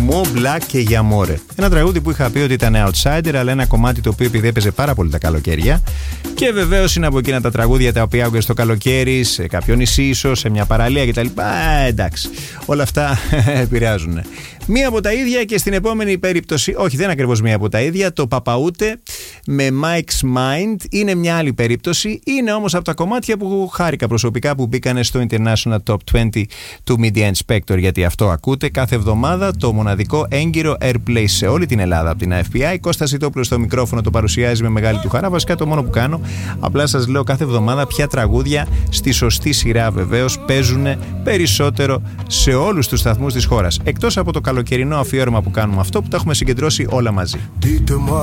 Mo Black και Γιαμόρε. Ένα τραγούδι που είχα πει ότι ήταν outsider, αλλά ένα κομμάτι το οποίο επειδή έπαιζε πάρα πολύ τα καλοκαίρια. Και βεβαίως είναι από εκείνα τα τραγούδια τα οποία άκουγες στο καλοκαίρι, σε κάποιο νησί, ίσως, σε μια παραλία κτλ. Εντάξει, όλα αυτά επηρεάζουν. Μία από τα ίδια και στην επόμενη περίπτωση, όχι, δεν ακριβώς μία από τα ίδια, το Παπαούτε με Mike's Mind είναι μια άλλη περίπτωση. Είναι όμως από τα κομμάτια που χάρηκα προσωπικά που μπήκανε στο International Top 20 του Media Inspector, γιατί αυτό ακούτε κάθε εβδομάδα, το μοναδικό έγκυρο airplay σε όλη την Ελλάδα από την AFPI. Κώστας Ιτόπουλος στο μικρόφωνο, το παρουσιάζει με μεγάλη του χαρά. Βασικά το μόνο που κάνω, απλά σας λέω κάθε εβδομάδα ποια τραγούδια στη σωστή σειρά βεβαίως παίζουν περισσότερο σε όλους τους σταθμούς της χώρας. Εκτός από το καλοκαιρινό αφιέρωμα που κάνουμε αυτό, που τα έχουμε συγκεντρώσει όλα μαζί.